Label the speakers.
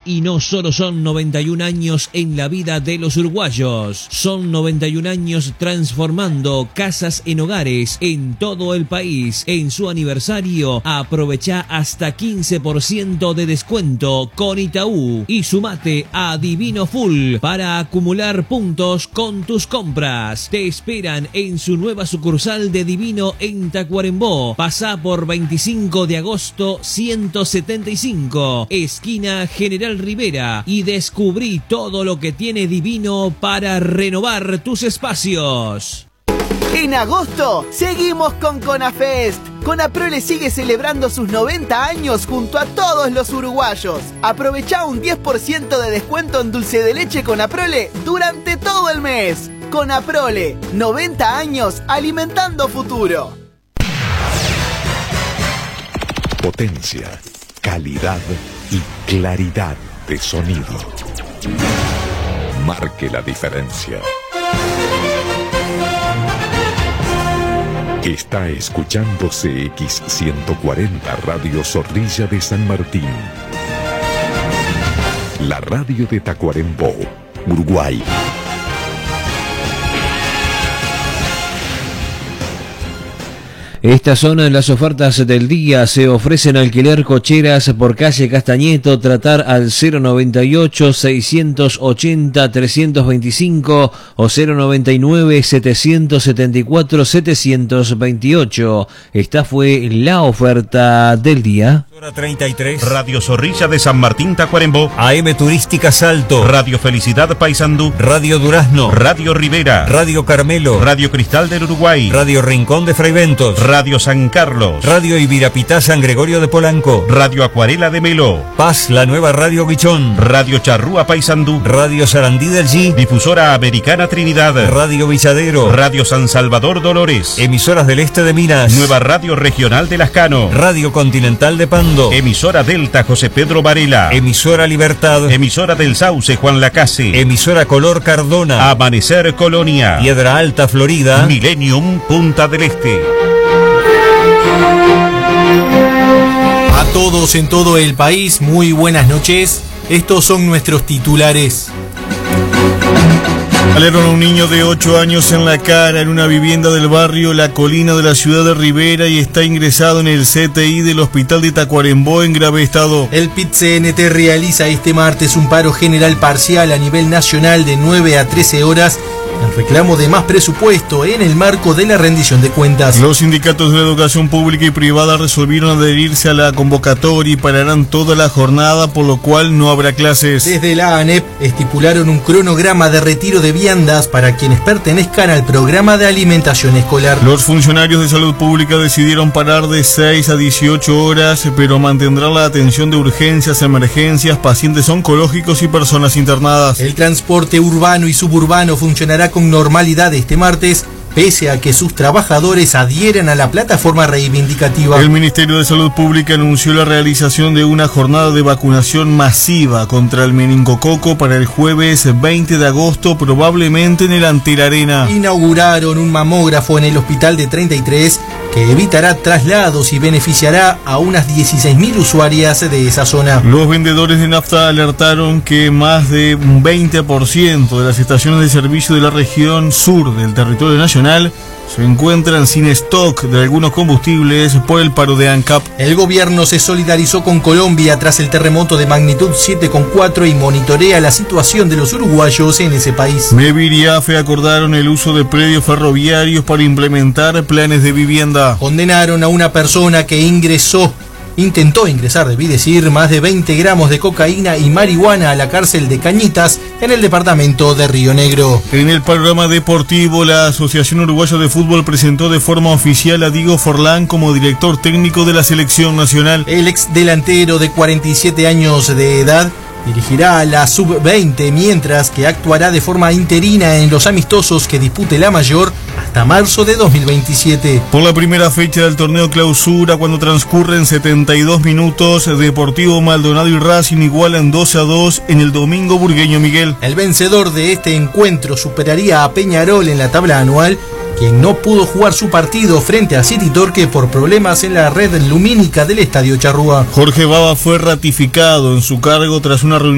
Speaker 1: Y no solo son 91 años en la vida de los uruguayos, son 91 años transformando casas en hogares en todo el país. En su aniversario, aprovecha hasta 15% de descuento con Itaú y sumate a Divino Full para acumular puntos con tus compras. Te esperan en su nueva sucursal de Divino en Tacuarembó. Pasá por 25 de agosto 175, esquina General Rivera, y descubrí todo lo que tiene Divino para renovar tus espacios.
Speaker 2: En agosto seguimos con Conafest. Conaprole sigue celebrando sus 90 años junto a todos los uruguayos. Aprovecha un 10% de descuento en dulce de leche Conaprole durante todo el mes. Conaprole, 90 años alimentando futuro.
Speaker 3: Potencia, calidad y claridad de sonido. Marque la diferencia. Está escuchando CX140 Radio Zorrilla de San Martín. La radio de Tacuarembó, Uruguay.
Speaker 1: Estas son las ofertas del día. Se ofrecen alquiler cocheras por calle Castañeto. Tratar al 098-680-325 o 099-774-728. Esta fue la oferta del día.
Speaker 4: Hora 33, Radio Zorrilla de San Martín Tacuarembó, AM Turística Salto, Radio Felicidad Paysandú, Radio Durazno, Radio Rivera, Radio Carmelo, Radio Cristal del Uruguay, Radio Rincón de Fraiventos, Radio San Carlos, Radio Ibirapitá San Gregorio de Polanco, Radio Acuarela de Melo, Paz, la nueva Radio Guichón, Radio Charrúa Paysandú, Radio Sarandí del G, Difusora Americana Trinidad, Radio Villadero, Radio San Salvador Dolores, Emisoras del Este de Minas, Nueva Radio Regional de Lascano, Radio Continental de Pando, Emisora Delta José Pedro Varela, Emisora Libertad, Emisora del Sauce Juan Lacase, Emisora Color Cardona, Amanecer Colonia, Piedra Alta Florida, Millennium Punta del Este.
Speaker 5: A todos en todo el país, muy buenas noches. Estos son nuestros titulares.
Speaker 6: Balearon a un niño de 8 años en la cara en una vivienda del barrio La Colina de la ciudad de Rivera y está ingresado en el CTI del hospital de Tacuarembó en grave estado.
Speaker 5: El PIT-CNT realiza este martes un paro general parcial a nivel nacional de 9 a 13 horas en reclamo de más presupuesto en el marco de la rendición de cuentas.
Speaker 6: Los sindicatos de la educación pública y privada resolvieron adherirse a la convocatoria y pararán toda la jornada, por lo cual no habrá clases.
Speaker 5: Desde la ANEP estipularon un cronograma de retiro de viandas para quienes pertenezcan al programa de alimentación escolar.
Speaker 6: Los funcionarios de salud pública decidieron parar de 6 a 18 horas, pero mantendrán la atención de urgencias, emergencias, pacientes oncológicos y personas internadas.
Speaker 5: El transporte urbano y suburbano funcionará con normalidad este martes, pese a que sus trabajadores adhieren a la plataforma reivindicativa.
Speaker 6: El Ministerio de Salud Pública anunció la realización de una jornada de vacunación masiva contra el meningococo para el jueves 20 de agosto, probablemente en el Antel Arena.
Speaker 5: Inauguraron un mamógrafo en el hospital de 33 que evitará traslados y beneficiará a unas 16.000 usuarias de esa zona.
Speaker 6: Los vendedores de nafta alertaron que más de un 20% de las estaciones de servicio de la región sur del territorio nacional se encuentran sin stock de algunos combustibles por el paro de ANCAP.
Speaker 5: El gobierno se solidarizó con Colombia tras el terremoto de magnitud 7,4 y monitorea la situación de los uruguayos en ese país.
Speaker 6: MEVIR y AFE acordaron el uso de predios ferroviarios para implementar planes de vivienda.
Speaker 5: Condenaron a una persona que intentó ingresar, debí decir, más de 20 gramos de cocaína y marihuana a la cárcel de Cañitas en el departamento de Río Negro.
Speaker 6: En el panorama deportivo, la Asociación Uruguaya de Fútbol presentó de forma oficial a Diego Forlán como director técnico de la selección nacional.
Speaker 5: El ex delantero de 47 años de edad dirigirá a la sub-20, mientras que actuará de forma interina en los amistosos que dispute la mayor hasta marzo de 2027.
Speaker 6: Por la primera fecha del torneo clausura, cuando transcurren 72 minutos, Deportivo Maldonado y Racing igualan 2-2 en el Domingo Burgueño Miguel.
Speaker 5: El vencedor de este encuentro superaría a Peñarol en la tabla anual, quien no pudo jugar su partido frente a City Torque por problemas en la red lumínica del Estadio Charrúa.
Speaker 6: Jorge Baba fue ratificado en su cargo tras una reunión